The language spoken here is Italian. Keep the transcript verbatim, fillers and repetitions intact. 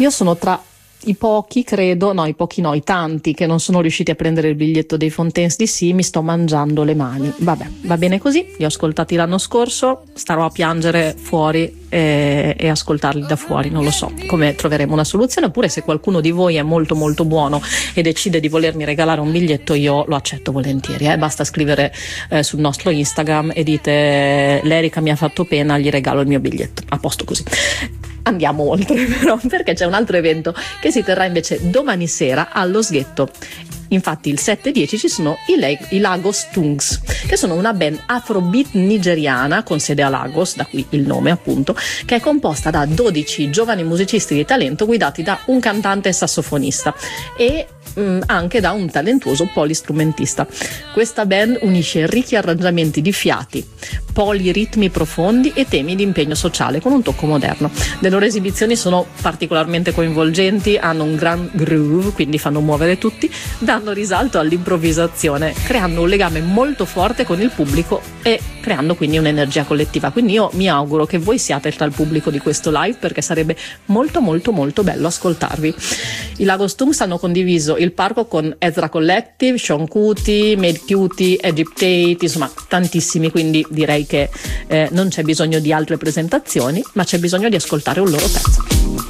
Io sono tra i pochi, credo, no, i pochi no, i tanti che non sono riusciti a prendere il biglietto dei Fontaines D C, mi sto mangiando le mani. Vabbè, va bene così, li ho ascoltati l'anno scorso, starò a piangere fuori e, e ascoltarli da fuori, non lo so come troveremo una soluzione, oppure se qualcuno di voi è molto molto buono e decide di volermi regalare un biglietto, io lo accetto volentieri, eh? Basta scrivere eh, sul nostro Instagram e dite l'Erica mi ha fatto pena, gli regalo il mio biglietto, a posto così. Andiamo oltre però, perché c'è un altro evento che si terrà invece domani sera allo Sghetto. Infatti il sette e dieci ci sono i, Le- i Lagos Tungs, che sono una band afrobeat nigeriana con sede a Lagos, da qui il nome appunto, che è composta da dodici giovani musicisti di talento guidati da un cantante e sassofonista e mh, anche da un talentuoso polistrumentista. Questa band unisce ricchi arrangiamenti di fiati, poliritmi profondi e temi di impegno sociale con un tocco moderno. Le loro esibizioni sono particolarmente coinvolgenti, hanno un gran groove, quindi fanno muovere tutti, danno risalto all'improvvisazione, creando un legame molto forte con il pubblico e creando quindi un'energia collettiva. Quindi io mi auguro che voi siate tra il pubblico di questo live, perché sarebbe molto molto molto bello ascoltarvi. I Lagos Tungs hanno condiviso il palco con Ezra Collective, Sean Kuti, Made Cutie, Egypt Tate, insomma tantissimi, quindi direi che eh, non c'è bisogno di altre presentazioni, ma c'è bisogno di ascoltare un loro pezzo.